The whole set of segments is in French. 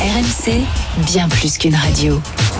RMC, bien plus qu'une radio.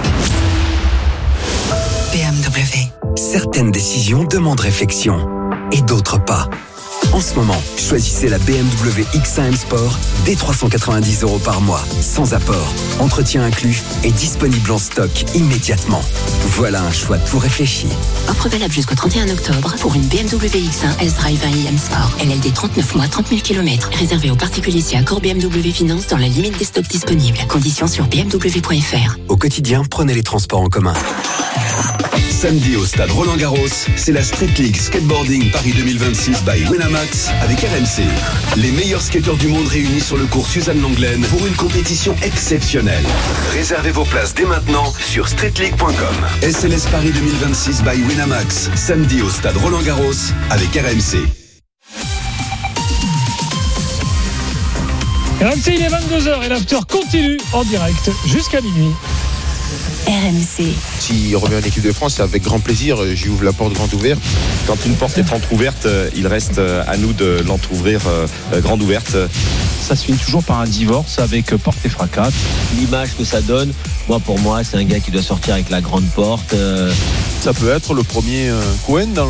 BMW. Certaines décisions demandent réflexion et d'autres pas. En ce moment, choisissez la BMW X1 M Sport dès 390 € par mois, sans apport, entretien inclus et disponible en stock immédiatement. Voilà un choix tout réfléchi. Offre valable jusqu'au 31 octobre pour une BMW X1 S-Drive 1 i M Sport. LLD 39 mois, 30 000 km. Réservé aux particuliers si accord BMW Finance dans la limite des stocks disponibles. Conditions sur bmw.fr. Au quotidien, prenez les transports en commun. Samedi au stade Roland-Garros, c'est la Street League Skateboarding Paris 2026 by Winamax avec RMC. Les meilleurs skateurs du monde réunis sur le cours Suzanne Lenglen pour une compétition exceptionnelle. Réservez vos places dès maintenant sur streetleague.com. SLS Paris 2026 by Winamax, samedi au stade Roland-Garros avec RMC. RMC, il est 22h et l'after continue en direct jusqu'à minuit. RMC. S'il revient en équipe de France, c'est avec grand plaisir. J'y ouvre la porte grande ouverte. Quand une porte est entrouverte, il reste à nous de l'entrouvrir grande ouverte. Ça se finit toujours par un divorce avec porte et fracas. L'image que ça donne, pour moi, c'est un gars qui doit sortir avec la grande porte. Ça peut être le premier Cohen dans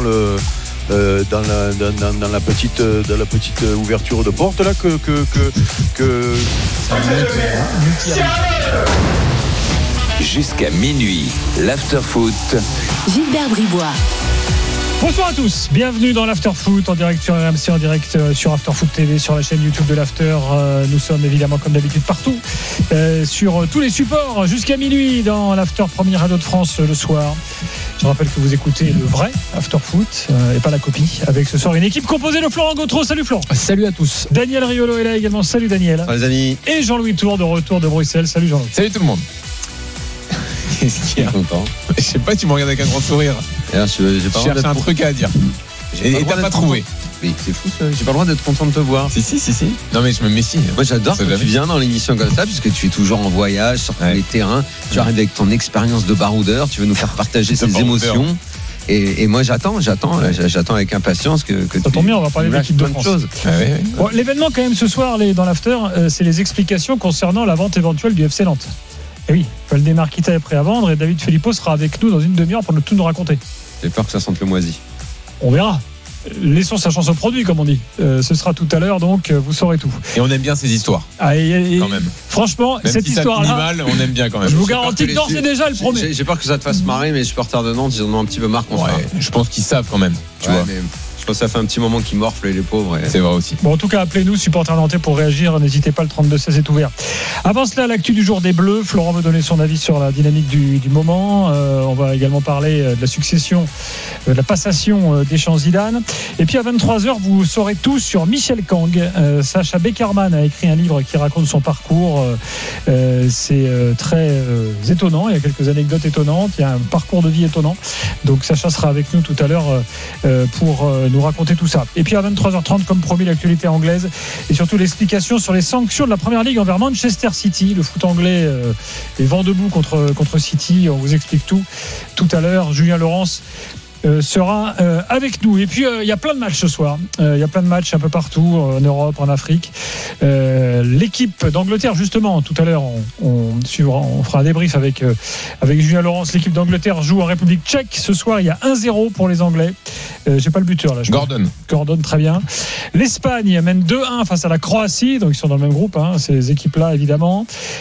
la petite ouverture de porte là que... Jusqu'à minuit, l'after-foot. Gilbert Bribois. Bonsoir à tous, bienvenue dans l'After-Foot en direct sur RMC, en direct sur After-Foot TV, sur la chaîne YouTube de l'After. Nous sommes évidemment comme d'habitude partout, sur tous les supports jusqu'à minuit dans l'After Première Radio de France le soir. Je rappelle que vous écoutez le vrai After-Foot et pas la copie, avec ce soir une équipe composée de Florent Gautreau. Salut Florent. Salut à tous. Daniel Riolo est là également, salut Daniel. Salut les amis. Et Jean-Louis Tour de retour de Bruxelles, salut Jean-Louis. Salut tout le monde. Qu'est-ce qu'il y a ? Je sais pas, tu me regardes avec un grand sourire. Alors, je cherche un truc à dire. Et t'as pas trouvé. Oui, c'est fou ça. J'ai pas le droit d'être content de te voir. Si. Non mais je me méfie. Moi j'adore quand tu viens dans l'émission comme ça, puisque tu es toujours en voyage sur tous les terrains. Tu arrives avec ton expérience de baroudeur, tu veux nous faire partager ces émotions. Et moi j'attends avec impatience que ça tombe bien, on va parler de l'équipe de France. Ouais. Bon, l'événement quand même ce soir dans l'after, c'est les explications concernant la vente éventuelle du FC Nantes. Et oui, Valdemar Kita est prêt à vendre et David Filippo sera avec nous dans une demi-heure pour tout nous raconter. J'ai peur que ça sente le moisi. On verra. Laissons sa chance au produit, comme on dit. Ce sera tout à l'heure, donc vous saurez tout. Et on aime bien ces histoires. Quand même. Franchement, même cette si histoire-là, ça finit mal, on aime bien quand même. Je vous garantis que d'ores et déjà, le premier. J'ai peur que ça te fasse marrer, mais les supporters de Nantes, ils en ont un petit peu marre qu'on fasse. Je pense qu'ils savent quand même. Tu vois. Mais je pense que ça fait un petit moment qu'ils morflent les pauvres. C'est vrai aussi. Bon, en tout cas, appelez-nous, supporters nantais, pour réagir. N'hésitez pas, le 32-16 est ouvert. Avant cela, l'actu du jour des Bleus. Florent veut donner son avis sur la dynamique du moment. On va également parler de la succession, de la passation des Deschamps-Zidane. Et puis à 23h, vous saurez tout sur Michel Kang. Sacha Beckerman a écrit un livre qui raconte son parcours. C'est très étonnant. Il y a quelques anecdotes étonnantes. Il y a un parcours de vie étonnant. Donc Sacha sera avec nous tout à l'heure pour nous raconter tout ça. Et puis à 23h30, comme promis, l'actualité anglaise et surtout l'explication sur les sanctions de la Première Ligue envers Manchester City. Le foot anglais est vent debout contre City. On vous explique tout à l'heure. Julien Laurence sera avec nous. Et puis il y a plein de matchs ce soir. Il y a plein de matchs un peu partout en Europe, en Afrique. L'équipe d'Angleterre, justement, tout à l'heure on fera un débrief avec Julien Laurence. L'équipe d'Angleterre joue en République tchèque. Ce soir il y a 1-0 pour les Anglais. J'ai pas le buteur là. Gordon, très bien. L'Espagne mène 2-1 face à la Croatie, donc ils sont dans le même groupe, ces équipes là évidemment.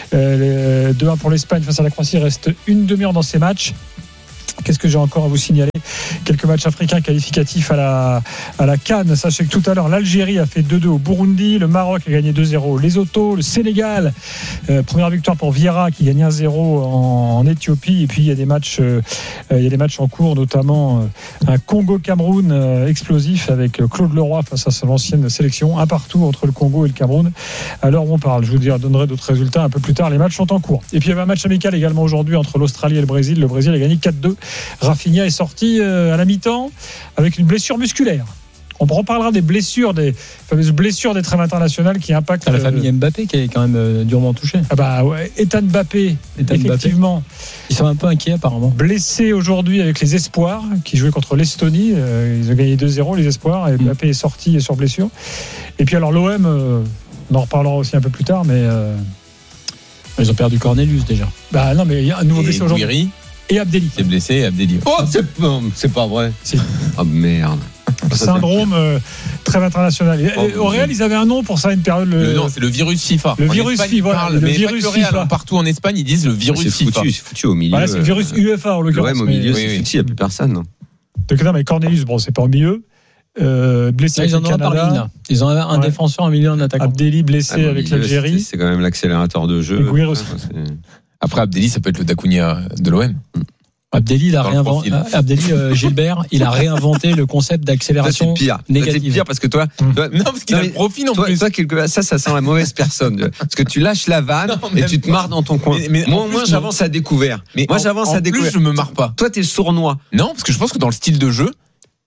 2-1 pour l'Espagne face à la Croatie. Il reste une demi-heure dans ces matchs. Qu'est-ce que j'ai encore à vous signaler ? Quelques matchs africains qualificatifs à la CAN. Sachez que tout à l'heure, l'Algérie a fait 2-2 au Burundi, le Maroc a gagné 2-0 au Lesotho, le Sénégal, première victoire pour Vieira qui gagne 1-0 en Éthiopie. Et puis il y a des matchs en cours, notamment un Congo-Cameroun explosif avec Claude Leroy face à son ancienne sélection, un partout entre le Congo et le Cameroun. À l'heure où on parle, je vous donnerai d'autres résultats un peu plus tard. Les matchs sont en cours. Et puis il y avait un match amical également aujourd'hui entre l'Australie et le Brésil. Le Brésil a gagné 4-2. Rafinha est sorti à la mi-temps avec une blessure musculaire. On reparlera des fameuses blessures des trêves internationales qui impactent la famille Mbappé qui est quand même durement touchée. Ethan Mbappé, effectivement. Ils sont un peu inquiets apparemment. Blessé aujourd'hui avec les Espoirs qui jouaient contre l'Estonie. Ils ont gagné 2-0 les Espoirs et Mbappé est sorti sur blessure. Et puis alors l'OM, on en reparlera aussi un peu plus tard, mais Ils ont perdu Cornelius déjà. Bah non, mais il y a un nouveau blessé aujourd'hui. Gouiri Et Abdelli. c'est blessé, et Abdelli. Oh, c'est pas vrai. Oh merde. Syndrome trêve international. Au Real, ils avaient un nom pour ça, une période. Non, c'est le virus FIFA. Le virus FIFA. Le virus FIFA. Partout en Espagne, ils disent le virus FIFA. C'est foutu au milieu. Voilà, c'est le virus UEFA en l'occurrence. Ouais, au milieu, c'est foutu, il n'y a plus personne. Non. Donc, non, mais Cornelius, bon, c'est pas au milieu. Blessé avec le Canada. Ils ont un défenseur, un milieu, un attaquant. Abdelli blessé avec l'Algérie. C'est quand même l'accélérateur de jeu. Et Gouiri aussi. Après, Abdelli, ça peut être le Dacunia de l'OM. Abdelli, Gilbert, il a réinventé le concept d'accélération négative. C'est pire parce que toi, non, parce qu'il a le profil en plus. Toi, ça sent la mauvaise personne. Parce que tu lâches la vanne et tu te marres dans ton coin. Moi, j'avance à découvert. Moi, j'avance à découvert. Je me marre pas. Toi, t'es sournois. Non, parce que je pense que dans le style de jeu,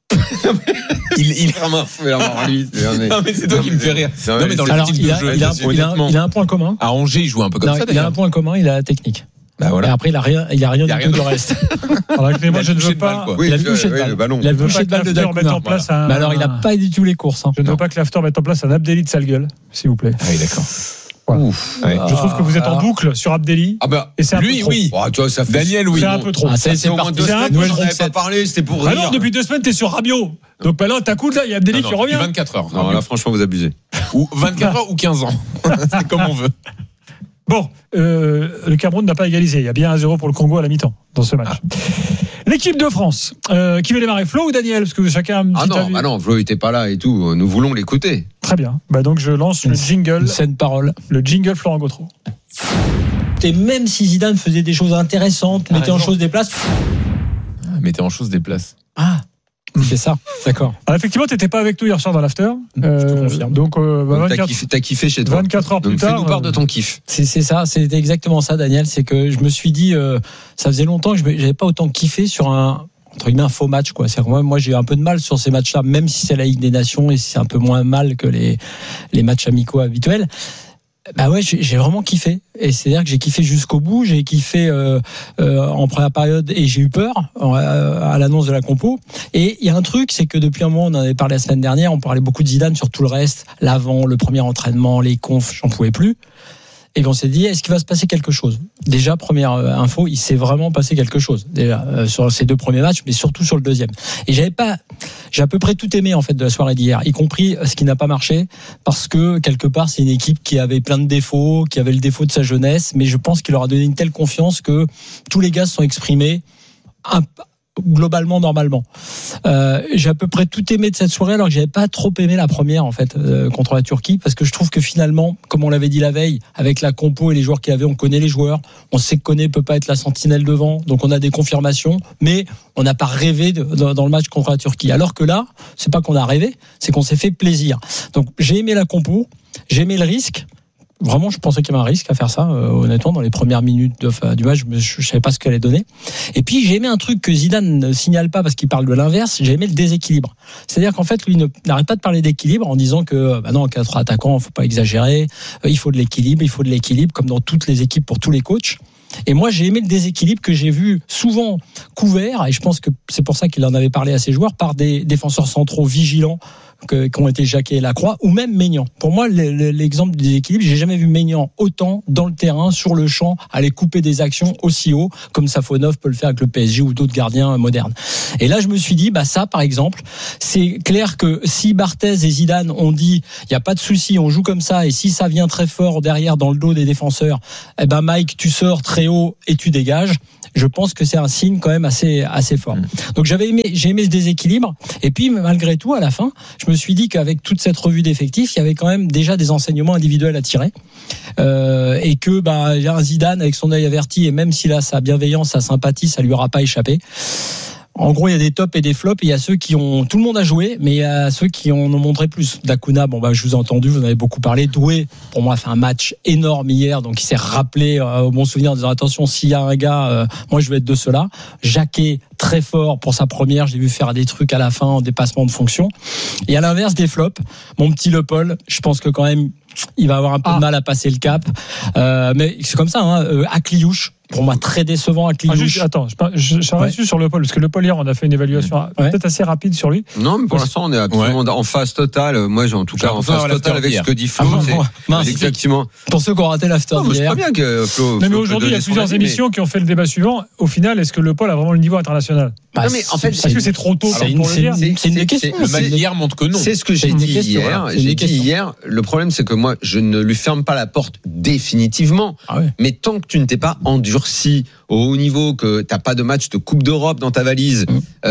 il est vraiment non mais c'est toi qui me fais rire. Non mais dans le style de jeu, il a un point commun. À Angers, il joue un peu comme ça. Il a un point commun, il a la technique. Bah voilà. Et après, il a rien du tout du reste. Alors, moi, je ne veux pas. Il a touché le ballon. Il a touché le balle de Dacouna. Mais alors, il n'a pas du tout les courses. Je ne veux pas que l'after mette en place un Abdelli de sale gueule, s'il vous plaît. Ah oui, d'accord. Je trouve que vous êtes en boucle sur Abdelli. Ah bah, et c'est un lui, peu trop. oui. Oh, tu vois, ça fait... Daniel, oui. C'est un peu trop. C'est parti. Nous, je n'avais pas parlé, c'était pour rire. Alors, depuis 2 semaines, t'es sur Rabiot. Donc, bah là, t'as coup, là, il y a Abdelli qui revient. 24 heures. Non, là, franchement, vous abusez. Ou 24 heures ou 15 ans. C'est comme on veut. Bon, le Cameroun n'a pas égalisé. Il y a bien 1-0 pour le Congo à la mi-temps dans ce match. L'équipe de France, qui veut démarrer, Flo ou Daniel? Parce que chacun a un petit avis. Ah non, Flo n'était pas là et tout. Nous voulons l'écouter. Très bien. Bah donc je lance le jingle. Scène parole. Le jingle Florent Gautreau. Et même si Zidane faisait des choses intéressantes, mettait en chose des places. Mettez en chose des places. Ah. C'est ça, d'accord. Alors effectivement, tu n'étais pas avec nous hier soir dans l'after. Je te confirme. Donc, 24, t'as kiffé chez toi. 24 heures plus tard. Fais-nous part de ton kiff. C'est ça, c'était exactement ça, Daniel. C'est que je me suis dit, ça faisait longtemps que je n'avais pas autant kiffé sur un faux match, quoi. C'est moi j'ai un peu de mal sur ces matchs-là, même si c'est la Ligue des Nations et si c'est un peu moins mal que les matchs amicaux habituels. Bah ouais, j'ai vraiment kiffé. Et c'est-à-dire que j'ai kiffé jusqu'au bout. J'ai kiffé en première période et j'ai eu peur à l'annonce de la compo. Et il y a un truc, c'est que depuis un moment, on en avait parlé la semaine dernière, on parlait beaucoup de Zidane sur tout le reste, l'avant, le premier entraînement, les confs, j'en pouvais plus. Et on s'est dit, est-ce qu'il va se passer quelque chose? Déjà, première info, il s'est vraiment passé quelque chose. Déjà, sur ces 2 premiers matchs, mais surtout sur le deuxième. Et j'ai à peu près tout aimé, en fait, de la soirée d'hier, y compris ce qui n'a pas marché, parce que, quelque part, c'est une équipe qui avait plein de défauts, qui avait le défaut de sa jeunesse, mais je pense qu'il leur a donné une telle confiance que tous les gars se sont exprimés globalement, normalement. J'ai à peu près tout aimé de cette soirée, alors que j'avais pas trop aimé la première, en fait, contre la Turquie, parce que je trouve que finalement, comme on l'avait dit la veille, avec la compo et les joueurs qu'il y avait, on connaît les joueurs, on sait que Koné peut pas être la sentinelle devant, donc on a des confirmations, mais on n'a pas rêvé dans le match contre la Turquie. Alors que là, c'est pas qu'on a rêvé, c'est qu'on s'est fait plaisir. Donc j'ai aimé la compo, j'ai aimé le risque. Vraiment, je pensais qu'il y avait un risque à faire ça, honnêtement, dans les premières minutes du match, je savais pas ce qu'elle allait donner. Et puis, j'ai aimé un truc que Zidane ne signale pas parce qu'il parle de l'inverse, j'ai aimé le déséquilibre. C'est-à-dire qu'en fait, lui n'arrête pas de parler d'équilibre en disant que, non, 4 attaquants, faut pas exagérer, il faut de l'équilibre, comme dans toutes les équipes pour tous les coachs. Et moi, j'ai aimé le déséquilibre que j'ai vu souvent couvert, et je pense que c'est pour ça qu'il en avait parlé à ses joueurs, par des défenseurs centraux vigilants, qui ont été Jacquet et Lacroix, ou même Maignan. Pour moi, l'exemple du déséquilibre, j'ai jamais vu Maignan autant dans le terrain, sur le champ, aller couper des actions aussi haut, comme Safonov peut le faire avec le PSG ou d'autres gardiens modernes. Et là, je me suis dit, ça, par exemple, c'est clair que si Barthez et Zidane ont dit, il y a pas de souci, on joue comme ça, et si ça vient très fort derrière dans le dos des défenseurs, Mike, tu sors très haut et tu dégages. Je pense que c'est un signe quand même assez fort. Donc j'ai aimé ce déséquilibre. Et puis malgré tout, à la fin, je me suis dit qu'avec toute cette revue d'effectifs, il y avait quand même déjà des enseignements individuels à tirer. Et que un Zidane avec son œil averti, et même s'il a sa bienveillance, sa sympathie, ça lui aura pas échappé. En gros, il y a des tops et des flops, et il y a ceux qui ont, tout le monde a joué, mais il y a ceux qui en ont montré plus. Dacouna, je vous ai entendu, vous en avez beaucoup parlé. Doué, pour moi, a fait un match énorme hier, donc il s'est rappelé au bon souvenir en disant, attention, s'il y a un gars, moi je vais être de ceux-là. Jacquet, très fort pour sa première. Je l'ai vu faire des trucs à la fin en dépassement de fonction. Et à l'inverse des flops, mon petit Le Paul, je pense que quand même, il va avoir un peu de mal à passer le cap. Mais c'est comme ça, Akliouche. Pour moi, très décevant à Cliouche. Attends, je suis reçu sur Le Paul, parce que Le Paul, hier, on a fait une évaluation peut-être assez rapide sur lui. Non, mais pour l'instant, on est absolument en phase totale. Moi, en tout cas, en phase totale avec ce que dit Flo. C'est exactement. Pour ceux qui ont raté l'after d'hier. C'est pas bien que Flo. Mais aujourd'hui, il y a plusieurs émissions qui ont fait le débat suivant. Au final, est-ce que Le Paul a vraiment le niveau international? Non, mais en fait, est-ce que c'est trop tôt pour le dire? C'est une question. Le match d'hier montre que non. C'est ce que j'ai dit hier. J'ai dit hier, le problème, c'est que moi, je ne lui ferme pas la porte définitivement. Mais tant que tu ne t'es pas endurci au haut niveau, que t'as pas de match de Coupe d'Europe dans ta valise,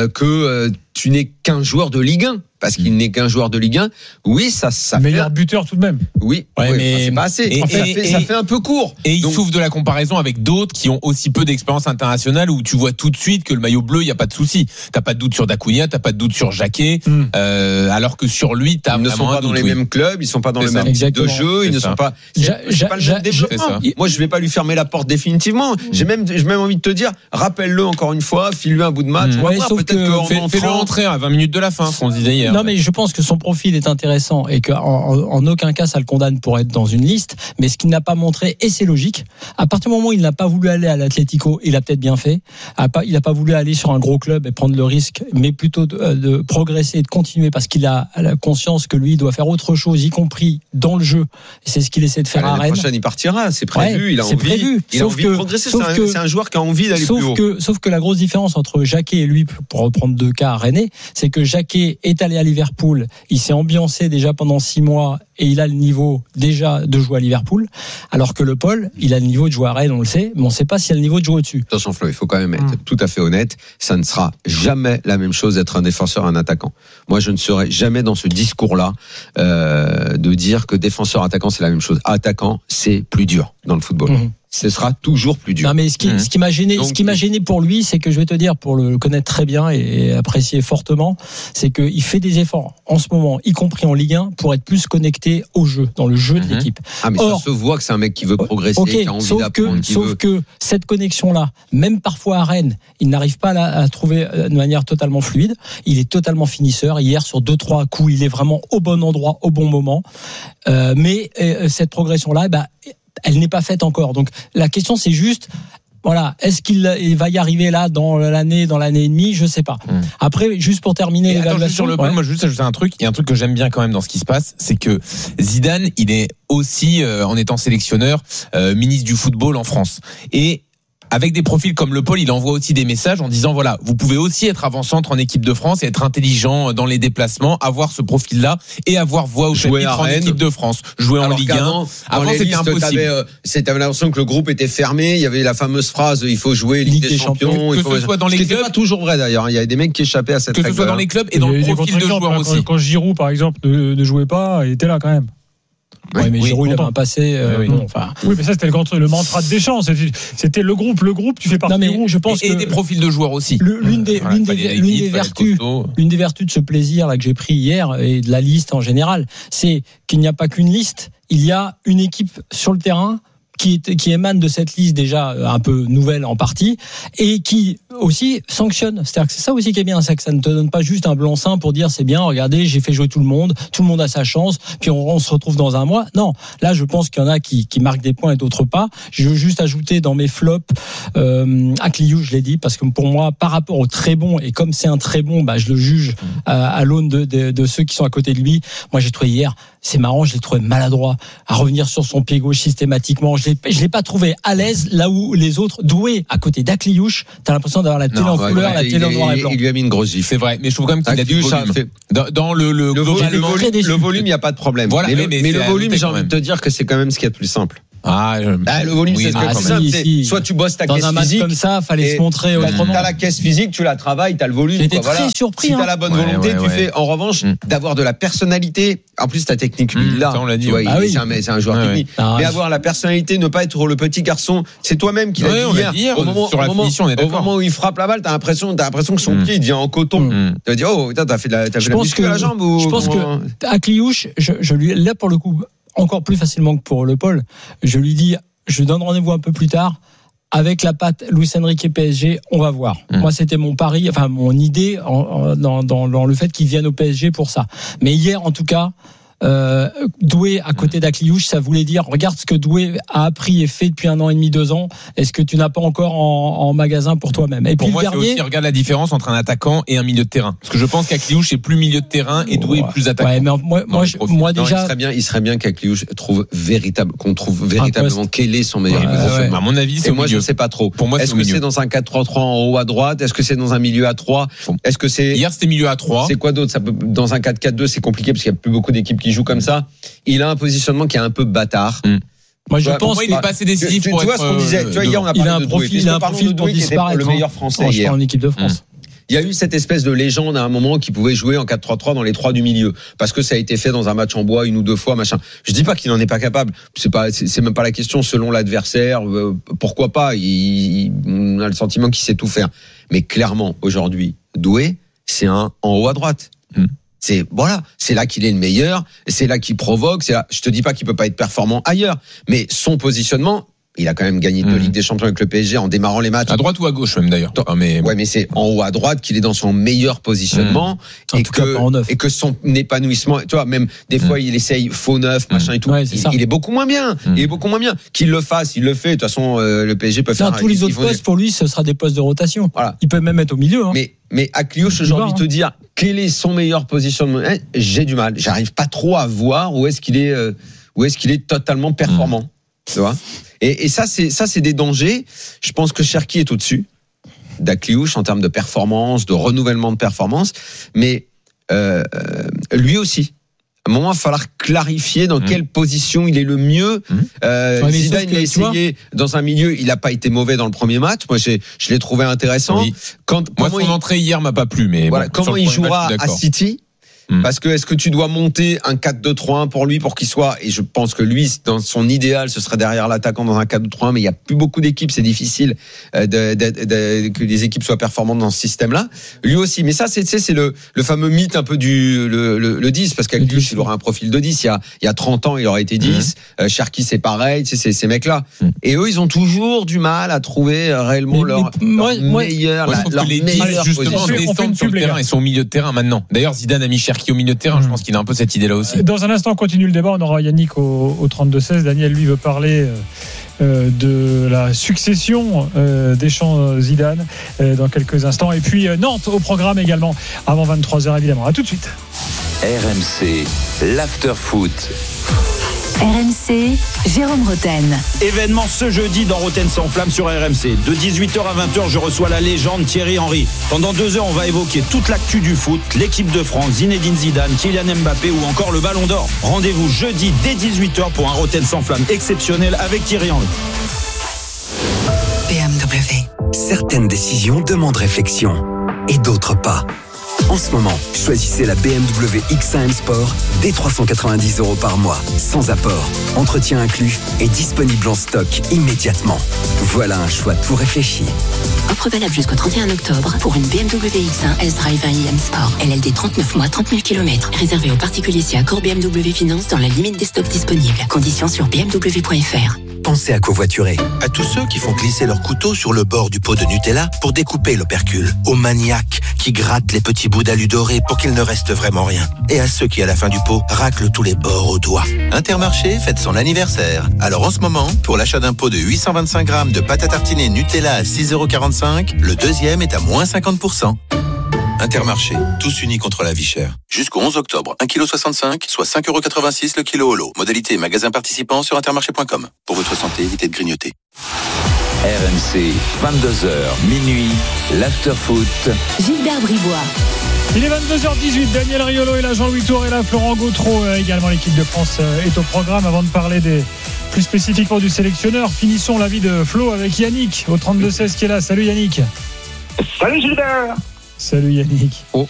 que tu n'es qu'un joueur de Ligue 1, parce qu'il n'est qu'un joueur de Ligue 1, oui, ça meilleur buteur tout de même. Oui, mais c'est pas assez. Ça fait un peu court. Et il souffre de la comparaison avec d'autres qui ont aussi peu d'expérience internationale, où tu vois tout de suite que le maillot bleu, il y a pas de souci. T'as pas de doute sur Dacunia, t'as pas de doute sur Jacquet, alors que sur lui, t'as vraiment un doute. Ils ne sont pas dans les mêmes clubs, ils sont pas dans le même type de jeu, ils ne sont pas. C'est pas le même développement. Moi, je vais pas lui fermer la porte définitivement. J'ai même envie de te dire, rappelle-le encore une fois, file-lui un bout de match. Fais-le rentrer à 20 minutes de la fin, qu'on disait hier. Non, mais je pense que son profil est intéressant et qu'en aucun cas ça le condamne pour être dans une liste. Mais ce qu'il n'a pas montré, et c'est logique, à partir du moment où il n'a pas voulu aller à l'Atlético, il a peut-être bien fait. Il n'a pas voulu aller sur un gros club et prendre le risque, mais plutôt de progresser et de continuer, parce qu'il a la conscience que lui, il doit faire autre chose, y compris dans le jeu. Et c'est ce qu'il essaie de faire à Rennes. L'année prochaine, il partira, c'est prévu. Il a envie. Il a envie de progresser. C'est un joueur qui a envie d'aller plus haut. Sauf que la grosse différence entre Jacquet et lui, pour reprendre deux cas à Rennes, c'est que Jacquet est allé à Liverpool, il s'est ambiancé déjà pendant 6 mois et il a le niveau déjà de jouer à Liverpool, alors que Le Paul, il a le niveau de jouer à Rennes, on le sait, mais on ne sait pas s'il a le niveau de jouer au-dessus. Attention Flo, il faut quand même être tout à fait honnête, ça ne sera jamais la même chose d'être un défenseur et un attaquant. Moi, je ne serai jamais dans ce discours-là de dire que défenseur-attaquant, c'est la même chose. Attaquant, c'est plus dur dans le football. Ce sera toujours plus dur. Non, mais ce qui m'a gêné pour lui, c'est que je vais te dire, pour le connaître très bien et apprécier fortement, c'est qu'il fait des efforts en ce moment, y compris en Ligue 1, pour être plus connecté au jeu, dans le jeu de l'équipe. Ah, mais ça se voit que c'est un mec qui veut progresser, qui a envie d'apprendre. Sauf que cette connexion-là, même parfois à Rennes, il n'arrive pas à trouver de manière totalement fluide. Il est totalement finisseur. Hier, sur 2-3 coups, il est vraiment au bon endroit, au bon moment. Mais cette progression-là, elle n'est pas faite encore. Donc la question, c'est juste, voilà, est-ce qu'il va y arriver là dans l'année et demie? Je sais pas. Après, juste pour terminer l'évaluation sur Le Paul, moi je veux juste ajouter un truc. Il y a un truc que j'aime bien quand même dans ce qui se passe, c'est que Zidane, il est aussi en étant sélectionneur ministre du football en France. Et avec des profils comme Le Paul, il envoie aussi des messages en disant voilà, vous pouvez aussi être avant-centre en équipe de France et être intelligent dans les déplacements, avoir ce profil-là et avoir voix au chapitre en équipe de France, jouer en Ligue 1. Avant c'était impossible. T'avais l'impression que le groupe était fermé. Il y avait la fameuse phrase il faut jouer Ligue des Champions. Que ce soit dans les clubs, pas toujours vrai d'ailleurs. Il y a des mecs qui échappaient à cette règle. Que ce soit dans les clubs et dans le profil de joueur aussi. Quand Giroud par exemple ne jouait pas, il était là quand même. Ouais, mais Giroud, il avait un passé. Oui, mais ça, c'était le mantra de Deschamps. C'était le groupe, tu fais partie du groupe. Je pense et des profils de joueurs aussi. L'une des vertus de ce plaisir là que j'ai pris hier et de la liste en général, c'est qu'il n'y a pas qu'une liste, il y a une équipe sur le terrain qui émane de cette liste déjà un peu nouvelle en partie et qui aussi sanctionne. C'est-à-dire que c'est ça aussi qui est bien, c'est que ça ne te donne pas juste un blanc-seing pour dire c'est bien, regardez, j'ai fait jouer tout le monde a sa chance, puis on se retrouve dans un mois. Non, là je pense qu'il y en a qui marquent des points et d'autres pas. Je veux juste ajouter dans mes flops Akliouche, je l'ai dit, parce que pour moi, par rapport au très bon, et comme c'est un très bon, je le juge à l'aune de ceux qui sont à côté de lui. Moi j'ai trouvé hier, c'est marrant, je l'ai trouvé maladroit à revenir sur son pied gauche systématiquement. Je l'ai pas trouvé à l'aise là où les autres doués à côté d'Akliouche, t'as l'impression d'avoir la télé en couleur, la télé en noir et blanc. Il lui a mis une grosse gifle. C'est vrai, mais je trouve quand même qu'il a du volume. Dans le volume, il n'y a pas de problème. Voilà, mais le volume, j'ai envie de te dire que c'est quand même ce qu'il y a de plus simple. Le volume, c'est ce que plus simple. Soit tu bosses ta caisse physique. Dans un match comme ça, fallait se montrer autrement. T'as la caisse physique, tu la travailles, t'as le volume. J'étais très surpris. Si t'as la bonne volonté, tu fais. En revanche, d'avoir de la personnalité. En plus, ta technique, là, on l'a dit. C'est un joueur technique. Mais avoir la personnalité, ne pas être le petit garçon, c'est toi-même qui l'as dit hier. Au moment où il frappe la balle, t'as l'impression que son pied devient en coton. Tu vas dire, oh, t'as fait la muscu à la jambe ou. Je pense que Akliouche, je lui là pour le coup. Encore plus facilement que pour Le Paul, je lui dis, je donne rendez-vous un peu plus tard. avec la patte Luis Enrique et PSG, on va voir. Moi, c'était mon pari, enfin mon idée dans le fait qu'ils viennent au PSG pour ça. Mais hier, en tout cas, Doué à côté d'Akliouche, ça voulait dire regarde ce que Doué a appris et fait depuis 1 an et demi, 2 ans. Est-ce que tu n'as pas encore en magasin pour toi-même? Et pour puis moi, le dernier, c'est aussi regarde la différence entre un attaquant et un milieu de terrain. Parce que je pense qu'Akliouche est plus milieu de terrain et Doué est plus attaquant. Ouais, mais moi déjà, il serait bien qu'Akliouche qu'on trouve véritablement quel est son meilleur positionnement. À mon avis, c'est moi milieu. je sais pas trop. Pour moi, est-ce que c'est dans un 4-3-3 en haut à droite? Est-ce que c'est dans un milieu à 3? Est-ce que c'est hier c'était milieu à 3? C'est quoi d'autre? Dans un 4-4-2, c'est compliqué parce qu'il y a plus beaucoup d'équipes qui jouent comme ça. Il a un positionnement qui est un peu bâtard. Moi, je pense qu'il n'est pas assez décisif tu pour vois être. Ce qu'on disait. Tu vois, hier, on a parlé de Doué. Il a un profil pour disparaître. Le meilleur français hier en équipe de France. Il y a eu cette espèce de légende à un moment qui pouvait jouer en 4-3-3 dans les 3 du milieu parce que ça a été fait dans un match en bois 1 ou 2 fois machin. Je dis pas qu'il n'en est pas capable, c'est même pas la question selon l'adversaire, pourquoi pas, on a le sentiment qu'il sait tout faire. Mais clairement aujourd'hui, Doué, c'est un en haut à droite. C'est là qu'il est le meilleur, c'est là qu'il provoque, c'est là. Je te dis pas qu'il peut pas être performant ailleurs, mais son positionnement, il a quand même gagné 2 Ligues des Champions avec le PSG en démarrant les matchs. À droite ou à gauche même d'ailleurs. Mais c'est en haut à droite qu'il est dans son meilleur positionnement et que son épanouissement, tu vois, même des fois il essaye faux neuf, machin et tout. Ouais, il est beaucoup moins bien. Il est beaucoup moins bien. Qu'il le fasse, il le fait. De toute façon, le PSG peut faire. Tous les autres postes pour lui, ce sera des postes de rotation. Voilà. Il peut même être au milieu. Mais Akliouche, j'ai envie de te dire, quel est son meilleur positionnement? J'ai du mal. J'arrive pas trop à voir où est-ce qu'il est totalement performant. Tu vois? Et ça, c'est des dangers. Je pense que Cherki est au-dessus d'Akliouche en termes de performance, de renouvellement de performance. Mais lui aussi. À un moment, il va falloir clarifier dans quelle position il est le mieux. Zidane, il a essayé dans un milieu. Il n'a pas été mauvais dans le premier match. Moi, je l'ai trouvé intéressant. Oui. Moi, son entrée hier m'a pas plu. Mais voilà, comment il jouera à City? Parce que est-ce que tu dois monter un 4-2-3-1 pour lui pour qu'il soit, et je pense que lui dans son idéal ce serait derrière l'attaquant dans un 4-2-3-1, mais il y a plus beaucoup d'équipes, c'est difficile que les équipes soient performantes dans ce système-là. Lui aussi, mais ça c'est le fameux mythe un peu le 10, parce qu'Akliouche il aura un profil de 10, il y a 30 ans il aurait été 10, Cherki c'est pareil, tu sais, ces mecs-là. Et eux ils ont toujours du mal à trouver réellement leur meilleur, leur meilleure justement descendre sur le terrain et sont au milieu de terrain maintenant. D'ailleurs Zidane a mis Cherki au milieu de terrain, je pense qu'il a un peu cette idée-là aussi. Dans un instant, on continue le débat. On aura Yannick au 32-16. Daniel, lui, veut parler de la succession Deschamps-Zidane dans quelques instants. Et puis Nantes au programme également avant 23h, évidemment. À tout de suite. RMC, l'after-foot. RMC, Jérôme Roten. Événement ce jeudi dans Roten sans flamme sur RMC. De 18h à 20h, je reçois la légende Thierry Henry. Pendant 2 heures, on va évoquer toute l'actu du foot, l'équipe de France, Zinedine Zidane, Kylian Mbappé ou encore le Ballon d'Or. Rendez-vous jeudi dès 18h pour un Roten sans flamme exceptionnel avec Thierry Henry. BMW. Certaines décisions demandent réflexion et d'autres pas. En ce moment, choisissez la BMW X1 M Sport dès 390 € par mois, sans apport, entretien inclus et disponible en stock immédiatement. Voilà un choix tout réfléchi. Offre valable jusqu'au 31 octobre pour une BMW X1 S-Drive 1i M Sport. LLD 39 mois, 30 000 km. Réservé aux particuliers si accord BMW Finance dans la limite des stocks disponibles. Conditions sur bmw.fr. Pensez à covoiturer. À tous ceux qui font glisser leur couteau sur le bord du pot de Nutella pour découper l'opercule. Aux maniaques qui grattent les petits bouts d'alu doré pour qu'il ne reste vraiment rien. Et à ceux qui, à la fin du pot, raclent tous les bords au doigt. Intermarché fête son anniversaire. Alors en ce moment, pour l'achat d'un pot de 825 grammes de pâte à tartiner Nutella à 6,45 €, le deuxième est à moins 50%. Intermarché, tous unis contre la vie chère. Jusqu'au 11 octobre, 1,65 kg, soit 5,86 € le kilo au lot. Modalité magasin participant sur intermarché.com. Pour votre santé, évitez de grignoter. RMC, 22h, minuit, l'after-foot. Gilbert Bribois. Il est 22h18, Daniel Riolo et là Jean-Louis Tour et là Florent Gautreau. Également l'équipe de France est au programme. Avant de parler plus spécifiquement du sélectionneur, finissons l'avis de Flo avec Yannick au 32-16 qui est là. Salut Yannick. Salut Gilbert. Salut Yannick.